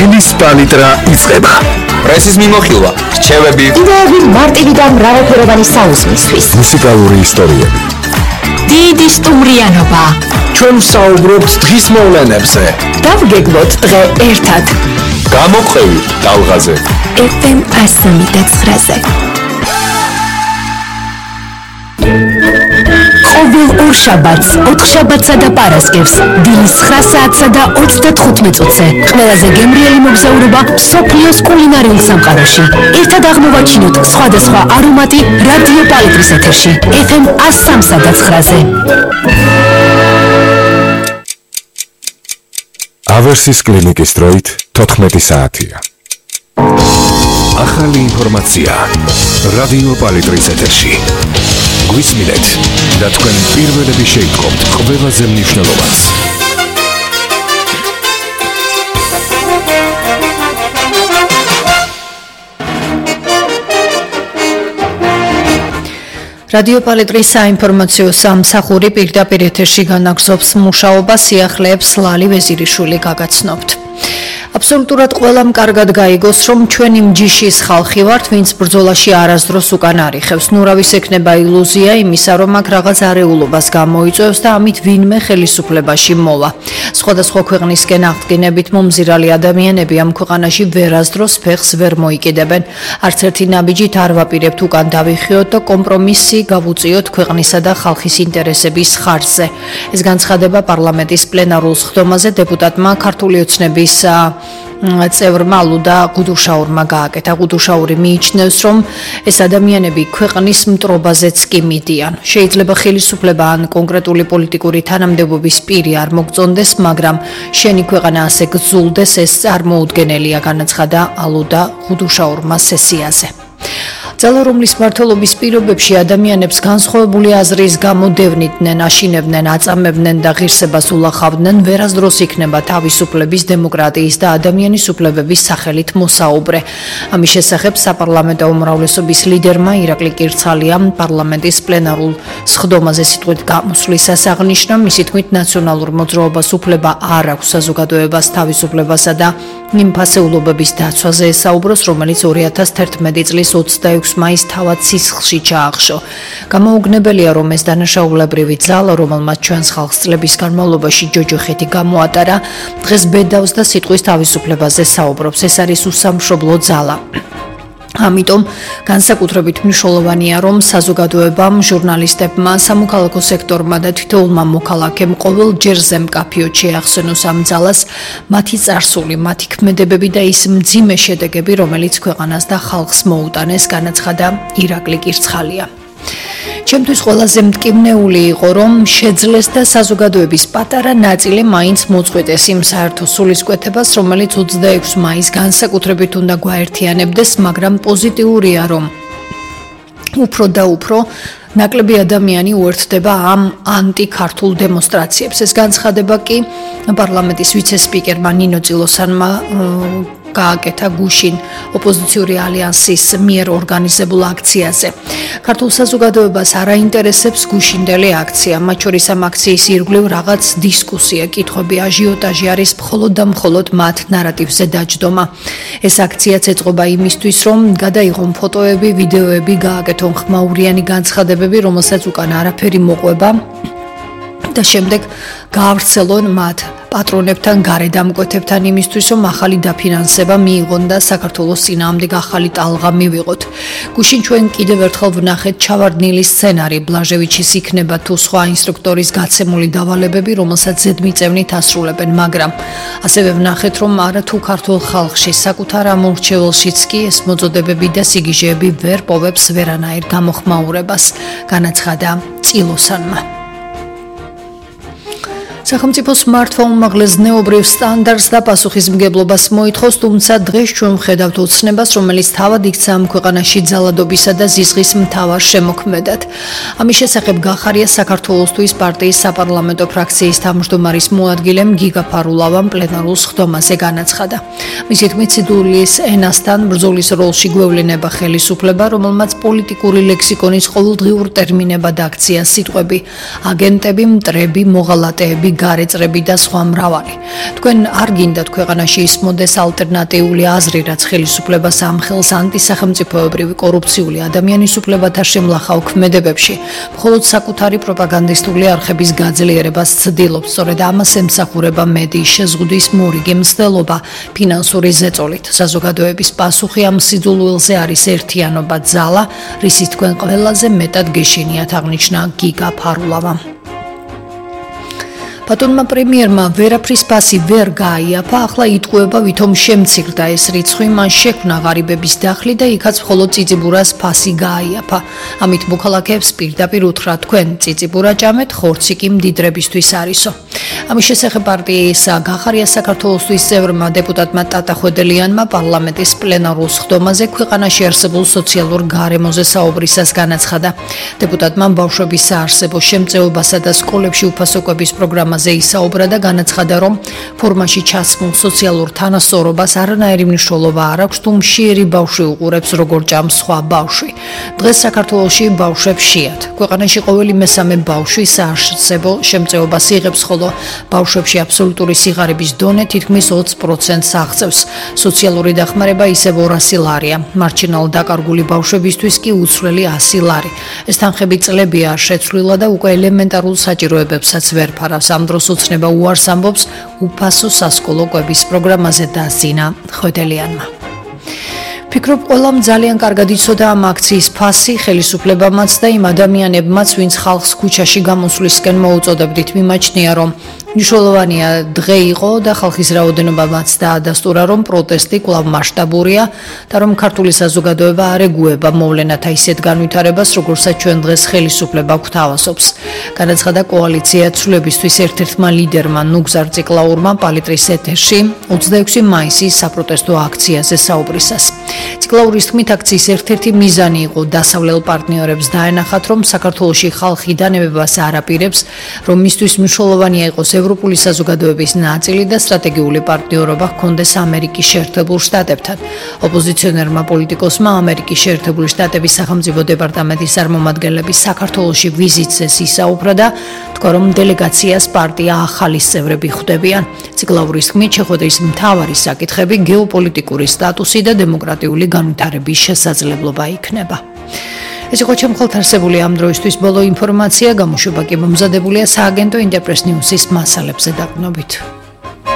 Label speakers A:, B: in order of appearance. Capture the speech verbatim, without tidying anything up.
A: დილის პალიტრა იწყება.
B: პრესის მიმოხილვა, რჩევები,
C: იდეები მარტივი და მრავალფეროვანი საუზმისთვის.
A: მუსიკალური ისტორიები.
C: დიდი სტუმრიანობა.
A: ჩვენ საუბრობთ დღის მოვლენებზე.
C: დავგეგმოთ დღე ერთად.
B: გამოვყევი ტალღაზე.
C: ეფ ემ ასამი და ცხრაზე. ყოველ ორშაბათს, ოთხშაბათსა და პარასკევს, დილის ცხრა საათსა და ოცდათხუთმეტ წუთზე, ყველაზე გემრიელი მოგზაურობა მსოფლიოს კულინარიულ სამყაროში. ერთად აღმოვაჩინოთ სხვადასხვა არომატი რადიო პალიტრის ეთერში, ეფ ემ ასამსა და ცხრაზე.
A: ავერსის კლინიკის დროით თოთხმეტი საათია. ახალი ინფორმაცია რადიო პალიტრის ეთერში. გვისმინეთ და თქვენ პირველები შეიტყობთ ყველაზე მნიშვნელოვანს.
D: რადიო პალიტრის საინფორმაციო სამსახური პირდაპირ ეთერში განაგრძობს მუშაობას, სიახლეებს ლალი ვეზირიშვილი გაგაცნობთ. აბსოლუტურად ყველამ კარგად გაიგოს, რომ ჩვენი მჯიშის ხალხი ვართ, ვინც ბრძოლაში არასდროს უკან არ იხევს. ნურავის ექნება ილუზია იმისა, რომ აქ რაღაც არეულობას გამოიწვევს და ამით ვინმე ხელისუფლებაში მოვა. სხვადასხვა ქვეყნისკენ აღდგენებით მომზირალი ადამიანები ამ ქვეყანაში ვერასდროს ფეხს ვერ მოიკიდებენ. არც ერთი ნაბიჯით არ ვაპირებთ უკან დავიხიოთ და კომპრომისი გავუწიოთ ქვეყნისა და ხალხის ინტერესების ხარჯზე. ეს განცხადება პარლამენტის პლენარულ სხდომაზე დეპუტატმა ქართული ოცნების წევრმა ალუდა გუდუშაურმა გააკეთა. გუდუშაური მიიჩნევს, რომ ეს ადამიანები ქვეყნის მტრობაზეც კი მიდიან. შეიძლება ხელისუფლება ან კონკრეტული პოლიტიკური თანამდებობის პირი არ მოგწონდეს, მაგრამ შენი ქვეყანა ასე გძულდეს, ეს წარმოუდგენელია, განაცხადა ალუდა გუდუშაურმა სესიაზე. ძალა, რომლის მმართველობის პირობებში ადამიანებს განსხვავებული აზრის გამო დევნიდნენ, აშინებდნენ, აწამებდნენ და ღირსებას ულახავდნენ, ვერასდროს იქნება თავისუფლების, დემოკრატიის და ადამიანის უფლებების სახელით მოსაუბრე. ამის შესახებ საპარლამენტო უმრავლესობის ლიდერმა ირაკლი კირცალიამ პარლამენტის პლენარულ სხდომაზე სიტყვით გამოსვლისას აღნიშნა, მისი თქმით ნაციონალურ მოძრაობას უფლება არ აქვს საზოგადოებას თავისუფლებასა და იმ ფასეულობების დაცვაზე ესაუბროს, რომელიც ორი ათას თერთმეტი წლის ოცდაექვსი მაისს თავად სისხლში ჩაახშო. გამოუგნებელია, რომ ეს დანაშაულებრივი ძალა, რომელმაც ჩვენს ხალხს წლების განმავლობაში ჯოჯოხეთი გამოატარა, დღეს ბედავს და სიტყვის თავისუფლებაზე საუბრობს. ეს არის უსამშობლო ძალა. ამიტომ განსაკუთრებით მნიშვნელოვანია, რომ საზოგადოებამ, ჟურნალისტებმა, სამოქალაქო სექტორმა და თითოეულმა მოქალაქემ ყოველ ჯერზე მკაფიოდ შეახსენოს ამ ძალას, მათი წარსული, მათი ქმედებები და ის მძიმე შედეგები, რომელიც ქვეყანას და ხალხს მოუტანეს, განაცხადა ირაკლი კირცხალია. ჩემთვის ყველაზე მტკივნეული იყო, რომ შეძლეს და საზოგადოების პატარა ნაწილი მაინც მოწყვეტეს იმ საერთო სულისკვეთებას, რომელიც ოცდაექვსი მაისს განსაკუთრებით უნდა გვაერთიანებდეს, მაგრამ პოზიტიურია, რომ უფრო და უფრო ნაკლები ადამიანი უერთდება ამ ანტიქართულ დემონსტრაციებს. ეს განცხადება კი პარლამენტის ვიცე-სპიკერმა ნინო წილოსანმა გააკეთა გუშინ ოპოზიციური ალიანსის მიერ ორგანიზებულ აქციაზე. ქართულ საზოგადოებას არ აინტერესებს გუშინდელი აქცია, მათ შორის ამ აქციის ირგვლივ რაღაც დისკუსია, კითხვები, აჟიოტაჟი არის მხოლოდ და მხოლოდ მათ ნარატივზე დაჯდომა. ეს აქციაც ეწყობა იმისთვის, რომ გადაიღონ ფოტოები, ვიდეოები, გააკეთონ ხმაურიანი განცხადებები, რომელსაც უკან არაფერი მოყვება და შემდეგ გაავრცელონ მათ პატრონებთან, გარედამკვეთებთან იმისთვის, რომ ახალი დაფინანსება მიიღონ და საქართველოს წინააღმდეგ ახალი ტალღა მივიღოთ. გუშინ ჩვენ კიდევ ერთხელ ვნახეთ ჩავარდნილი სცენარი, ბლაჟევიჩის იქნება თუ სხვა ინსტრუქტორის გაცემული დავალებები, რომელსაც ზედმიწევნით ასრულებენ, მაგრამ ასევე ვნახეთ, რომ არა თუ ქართულ ხალხში, საკუთარ ამ ურჩეველშიც კი ეს მოწოდებები და სიგიჟეები ვერ პოვებს ვერანაირ გამოხმაურებას, განაცხადა წილოსანმა. სახელმწიფოს მართვა უმაღლეს ზნეობრივ სტანდარტს და პასუხისმგებლობას მოითხოვს, თუმცა დღეს ჩვენ ვხედავთ ოცნებას, რომელიც თავად იქცა ამ ქვეყანაში ძალადობისა და ზიზღის მთავარ შემოქმედად. ამის შესახებ გახარია საქართველოსთვის პარტიის საპარლამენტო ფრაქციის თავმჯდომარის მოადგილემ გიგა ფარულავამ პლენარულ სხდომაზე განაცხადა. მისი თქმით, სიძულის ენასთან ბრძოლის როლში გვევლინება ხელისუფლება, რომელმაც პოლიტიკური ლექსიკონის ყოველდღიურ ტერმინებად აქცია სიტყვები, აგენტები, მტრები, მოღალატეები, გარეწრები და სხვა მრავალი. თქვენ არ გინდათ ქვეყანაში ისმოდეს ალტერნატიული აზრი, რაც ხელისუფლებას ამხელს ანტისახელმწიფოებრივი კორუფციული ადამიანის უფლებათა შემლახავ ქმედებებში, მხოლოდ საკუთარი პროპაგანდისტული არხების გაძლიერებას ცდილობს. სწორედ ამას ემსახურება მედიის შეზღუდვის მორიგი მცდელობა ფინანსური ზეწოლით. საზოგადოების პასუხი ამ სიძულვილზე არის ერთიანობა, ძალა, რისის თქვენ ყველაზე მეტად გეშინიათ, აღნიშნა გიგა ფარულავა. ბატონმა პრემიერმა ვერაფრის ფასი ვერ გააიაფა, ახლა იტყუება ვითომ შემცირდა ეს რიცხვი, მან შექმნა ღარიბების დახლი და იქაც მხოლოდ წიწიბურას ფასი გააიაფა. ამით მოქალაქეებს პირდაპირ უთხრა, თქვენ წიწიბურა ჭამეთ, ხორცი კი მდიდრებისთვის არისო. ამის შესახებ პარტიის გახარია საქართველოსთვის წევრმა დეპუტატმა ტატა ხვედელიანმა პარლამენტის პლენარულ სხდომაზე ქვეყანაში არსებულ სოციალურ გარემოზე საუბრისას განაცხადა. დეპუტატმა ბავშვების საარსებო შემწეობასა და სკოლებში უფასოკვების პროგრამაზე ისაუბრა და განაცხადა, რომ ფორმაში ჩასმულ სოციალურ თანასწორობას არანაირი მნიშვნელობა არ აქვს, თუ მშიერი ბავშვი უყურებს, როგორ ჭამს სხვა ბავშვი. დღეს საქართველოში ბავშვებს შეათ. ქვეყანაში ყოველი მესამე ბავშვი საარსებო შემწეობას იღებს, ხოლო ბავშვებში აბსოლუტური სიღარიბის დონე თითქმის ოცს პროცენტს აღწევს. სოციალური დახმარება ისევ ორასი ლარია. მარჩინალ დაკარგული ბავშვებისთვის კი უცვლელი ასი ლარი. ეს თანხები წლებია შეცვლილა და უკვე ელემენტარულ საჭიროებებსაც ვერ ფარავს. ამ დროს ოცნება უარს ამბობს უფასო სასკოლო კვების პროგრამაზე დასძინა ხვედელიანმა. ფიქრობ, ყველამ ძალიან კარგად იცოდა ამ აქციის ფასი, ხელისუფლებამაც და იმ ადამიანებმაც, ვინც ხალხს ქუჩაში გამოსვლისკენ მოუწოდებდით, მიმაჩნია, რომ მნიშვნელოვანია დღე იყო და ხალხის რაოდენობამაც დაადასტურა, რომ პროტესტი კვლავ მასშტაბურია და რომ ქართული საზოგადოება არ ეგუება მოვლენათა ისეთ განვითარებას, როგორცაც ჩვენ დღეს ხელისუფლება გვთავაზობს. განაცხადა კოალიცია ცვლილებისთვის ერთ-ერთმა ლიდერმა ნუგზარ ციკლაურმა პალიტრის ეთერში ოცდაექვსი მაისის საპროტესტო აქციაზე საუბრისას. ციკლაურის თქმით, აქციის ერთ-ერთი მიზანი იყო დასავლელ პარტნიორებს დაენახათ, რომ საქართველოში ხალხი დანებებას არ აპირებს, რომ მისთვის მნიშვნელოვანია იყოს ევროპული საზოგადოების ნაწილი და სტრატეგიული პარტნიორობა ჰქონდეს ამერიკის შეერთებულ შტატებთან. ოპოზიციონერმა პოლიტიკოსმა ამერიკის შეერთებული შტატების სახელმწიფო დეპარტამენტის წარმომადგენლების საქართველოში ვიზიტზე ისაუბრა და თქვა, რომ დელეგაციას პარტია ახალის წევრები ხვდებიან. ციკლაურის თქმით, შეხვედრის მთავარი საკითხები გეოპოლიტიკური სტატუსი და დემოკრატიული განვითარების შესაძლებლობა იქნება. ეს იყო ჩემ მხოლოდ არსებული ამ დროისთვის ბოლო ინფორმაცია, გამოშვება კი მომზადებულია სააგენტო ინტერპრეს ნიუსის მასალებზე დაყრდნობით.